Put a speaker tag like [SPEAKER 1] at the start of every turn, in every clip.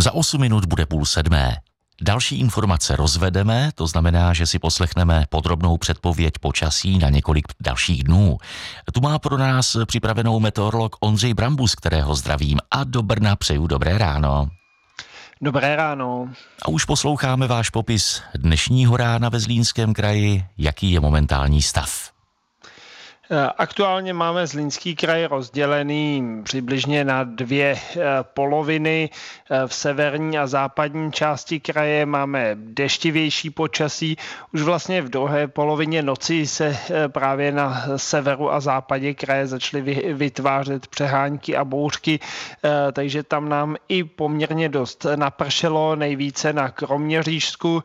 [SPEAKER 1] Za 8 minut bude 6:30. Další informace rozvedeme, to znamená, že si poslechneme podrobnou předpověď počasí na několik dalších dnů. Tu má pro nás připravenou meteorolog Ondřej Brambus, kterého zdravím, a do Brna přeju dobré ráno.
[SPEAKER 2] Dobré ráno.
[SPEAKER 1] A už posloucháme váš popis dnešního rána ve Zlínském kraji. Jaký je momentální stav?
[SPEAKER 2] Aktuálně máme Zlínský kraj rozdělený přibližně na dvě poloviny. V severní a západní části kraje máme deštivější počasí. Už vlastně v druhé polovině noci se právě na severu a západě kraje začaly vytvářet přehánky a bouřky, takže tam nám i poměrně dost napršelo, nejvíce na Kroměřížsku.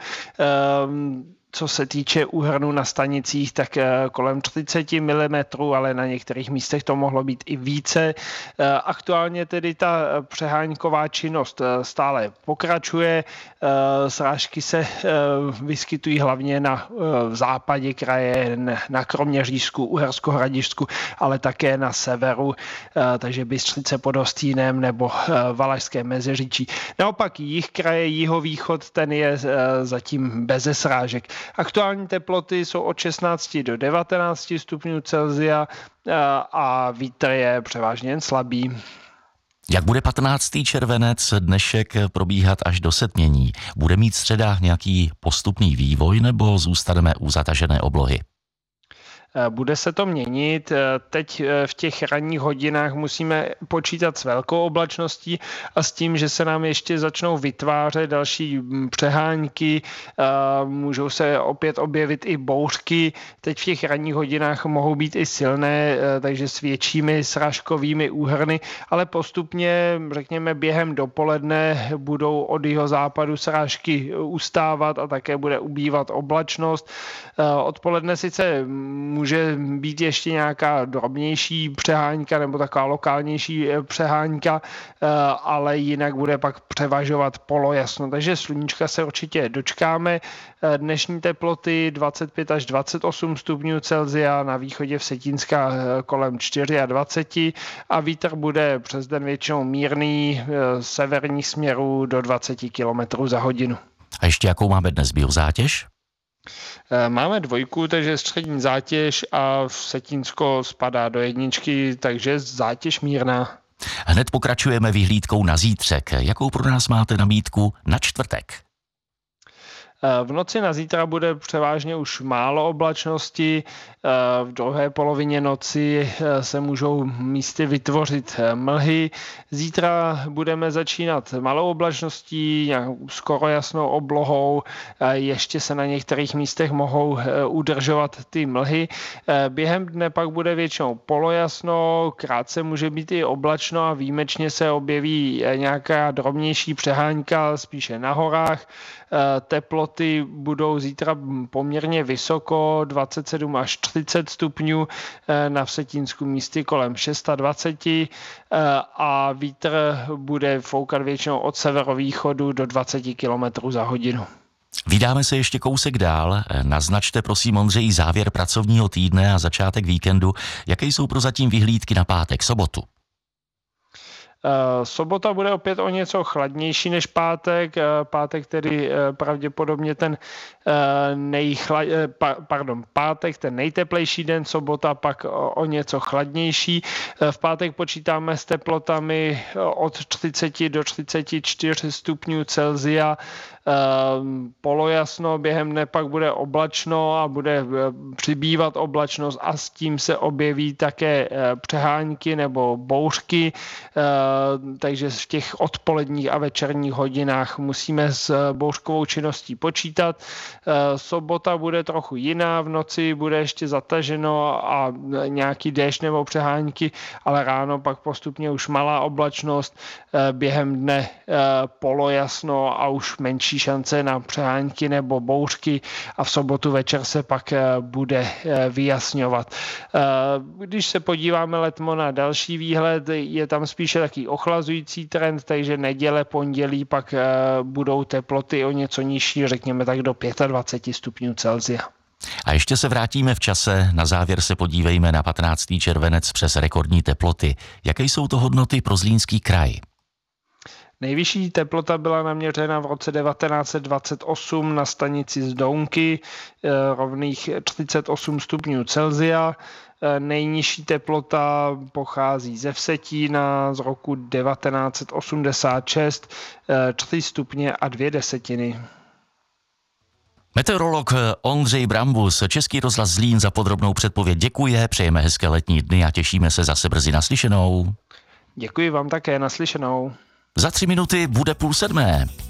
[SPEAKER 2] Co se týče úhrnu na stanicích, tak kolem 30 mm, ale na některých místech to mohlo být i více. Aktuálně tedy ta přeháňková činnost stále pokračuje. Srážky se vyskytují hlavně na západě kraje, na Kroměřížsku, Uhersko-Hradišťsku, ale také na severu, takže Bystřice pod Hostýnem nebo Valašské Meziříčí. Naopak jih kraje, jihovýchod, ten je zatím beze srážek. Aktuální teploty jsou od 16 do 19 stupňů Celsia a vítr je převážně jen slabý.
[SPEAKER 1] Jak bude 15. červenec dnešek probíhat až do setmění? Bude mít středa nějaký postupný vývoj nebo zůstaneme u zatažené oblohy?
[SPEAKER 2] Bude se to měnit. Teď v těch ranních hodinách musíme počítat s velkou oblačností a s tím, že se nám ještě začnou vytvářet další přehánky, můžou se opět objevit i bouřky. Teď v těch ranních hodinách mohou být i silné, takže s většími srážkovými úhrny, ale postupně, řekněme, během dopoledne budou od jihozápadu srážky ustávat a také bude ubývat oblačnost. Odpoledne sice může být ještě nějaká drobnější přehánka nebo taková lokálnější přehánka, ale jinak bude pak převažovat polojasno. Takže sluníčka se určitě dočkáme. Dnešní teploty 25 až 28 stupňů Celsia, na východě Vsetínska kolem 24 a vítr bude přes den většinou mírný, severních směrů do 20 km za hodinu.
[SPEAKER 1] A ještě jakou máme dnes biozátěž?
[SPEAKER 2] Máme 2, takže střední zátěž a Vsetínsko spadá do 1, takže zátěž mírná.
[SPEAKER 1] Hned pokračujeme vyhlídkou na zítřek. Jakou pro nás máte nabídku na čtvrtek?
[SPEAKER 2] V noci na zítra bude převážně už málo oblačnosti. V druhé polovině noci se můžou místy vytvořit mlhy. Zítra budeme začínat malou oblačností, skoro jasnou oblohou. Ještě se na některých místech mohou udržovat ty mlhy. Během dne pak bude většinou polojasno, krátce může být i oblačno a výjimečně se objeví nějaká drobnější přehánka spíše na horách. Teploty budou zítra poměrně vysoko, 27 až 30 stupňů, na Vsetínsku místy kolem 26 a vítr bude foukat většinou od severovýchodu do 20 km za hodinu.
[SPEAKER 1] Vydáme se ještě kousek dál. Naznačte prosím, Ondřej, závěr pracovního týdne a začátek víkendu. Jaké jsou prozatím vyhlídky na pátek, sobotu?
[SPEAKER 2] Sobota bude opět o něco chladnější než pátek. Pátek tedy pravděpodobně pátek ten nejteplejší den, sobota pak o něco chladnější. V pátek počítáme s teplotami od 30 do 34 stupňů Celsia. Polojasno, během dne pak bude oblačno a bude přibývat oblačnost a s tím se objeví také přehánky nebo bouřky, takže v těch odpoledních a večerních hodinách musíme s bouřkovou činností počítat. Sobota bude trochu jiná, v noci bude ještě zataženo a nějaký déšť nebo přehánky, ale ráno pak postupně už malá oblačnost, během dne polojasno a už menší šance na přehánky nebo bouřky a v sobotu večer se pak bude vyjasňovat. Když se podíváme letmo na další výhled, je tam spíše takový ochlazující trend, takže neděle, pondělí pak budou teploty o něco nižší, řekněme tak do 25 stupňů Celsia.
[SPEAKER 1] A ještě se vrátíme v čase, na závěr se podívejme na 15. červenec přes rekordní teploty. Jaké jsou to hodnoty pro Zlínský kraj?
[SPEAKER 2] Nejvyšší teplota byla naměřena v roce 1928 na stanici Zdounky, rovných 38 stupňů Celsia. Nejnižší teplota pochází ze Vsetína z roku 1986, 3 stupně a 2 desetiny.
[SPEAKER 1] Meteorolog Ondřej Brambus, Český rozhlas Zlín, za podrobnou předpověď děkuje, přejeme hezké letní dny a těšíme se zase brzy naslyšenou.
[SPEAKER 2] Děkuji vám také, naslyšenou.
[SPEAKER 1] Za 3 minuty bude 6:30.